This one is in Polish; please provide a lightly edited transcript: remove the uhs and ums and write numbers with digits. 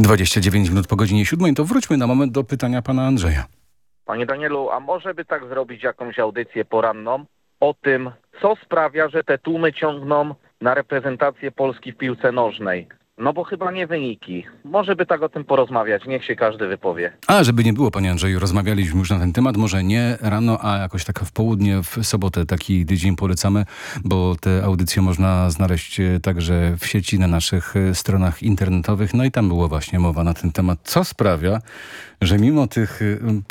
29 minut po godzinie 7. To wróćmy na moment do pytania pana Andrzeja. Panie Danielu, a może by tak zrobić jakąś audycję poranną o tym, co sprawia, że te tłumy ciągną na reprezentację Polski w piłce nożnej? No bo chyba nie wyniki. Może by tak o tym porozmawiać, niech się każdy wypowie. A, żeby nie było, panie Andrzeju, rozmawialiśmy już na ten temat, może nie rano, a jakoś tak w południe, w sobotę taki tydzień polecamy, bo te audycje można znaleźć także w sieci, na naszych stronach internetowych. No i tam było właśnie mowa na ten temat, co sprawia, że mimo tych